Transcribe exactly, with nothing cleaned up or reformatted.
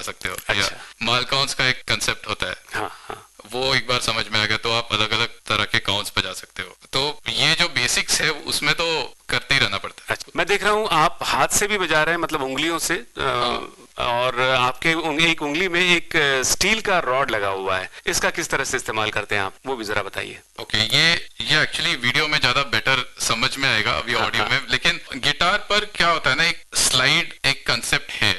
सकते हो। अच्छा। या माल काउंट्स का एक कंसेप्ट होता है, हाँ हाँ। वो एक बार समझ में आ गया तो आप अलग अलग तरह के काउंट्स बजा सकते हो। तो ये जो बेसिक्स है उसमें तो करते ही रहना पड़ता है। अच्छा, मैं देख रहा हूँ आप हाथ से भी बजा रहे हैं, मतलब उंगलियों से। आ, हाँ। और आपके उंग, एक उंगली में एक स्टील का रॉड लगा हुआ है, इसका किस तरह से इस्तेमाल करते हैं आप, वो भी जरा बताइए। ओके okay, ये ये एक्चुअली वीडियो में ज्यादा बेटर समझ में आएगा, अभी हाँ, ऑडियो हाँ। में। लेकिन गिटार पर क्या होता है ना, एक स्लाइड एक कंसेप्ट है